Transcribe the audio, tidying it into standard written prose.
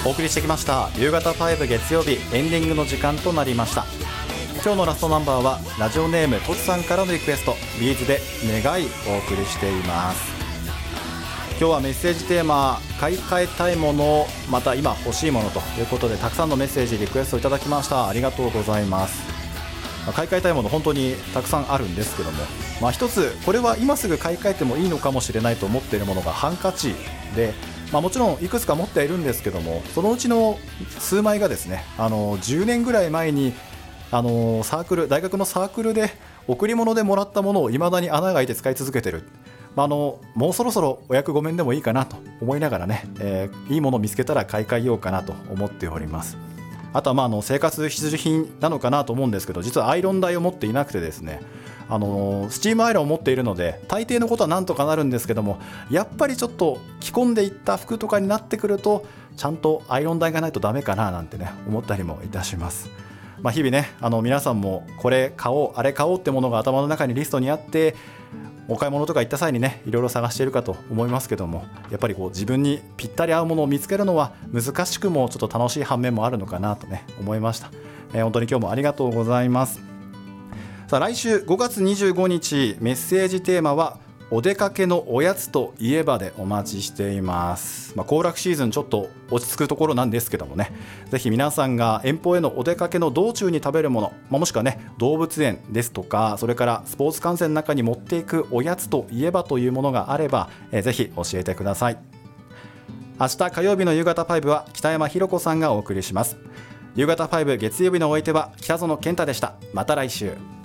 お送りしてきました夕方5月曜日エンディングの時間となりました。今日のラストナンバーはラジオネームとつさんからのリクエスト、ビーズで願いお送りしています。今日はメッセージテーマ、買い替えたいもの、また今欲しいものということでたくさんのメッセージリクエストいただきました。ありがとうございます。買い替えたいもの本当にたくさんあるんですけども、一つこれは今すぐ買い替えてもいいのかもしれないと思っているものがハンカチで、もちろんいくつか持っているんですけども、そのうちの数枚がですね、10年ぐらい前にサークル、大学のサークルで贈り物でもらったものを未だに穴が開いて使い続けてる。もうそろそろお役御免でもいいかなと思いながらね、いいものを見つけたら買い替えようかなと思っております。あとは生活必需品なのかなと思うんですけど、実はアイロン台を持っていなくてですね、スチームアイロンを持っているので大抵のことはなんとかなるんですけども、やっぱりちょっと着込んでいった服とかになってくるとちゃんとアイロン台がないとダメかななんてね思ったりもいたします。日々ね、皆さんもこれ買おうあれ買おうってものが頭の中にリストにあってお買い物とか行った際にねいろいろ探しているかと思いますけども、やっぱり自分にぴったり合うものを見つけるのは難しくもちょっと楽しい反面もあるのかなとね思いました。本当に今日もありがとうございます。さあ来週5月25日メッセージテーマはお出かけのおやつといえばでお待ちしています。行楽シーズンちょっと落ち着くところなんですけどもね、ぜひ皆さんが遠方へのお出かけの道中に食べるもの、もしくはね動物園ですとか、それからスポーツ観戦の中に持っていくおやつといえばというものがあれば、ぜひ教えてください。明日火曜日の夕方5は北山ひろ子さんがお送りします。夕方5月曜日のお相手は北園健太でした。また来週。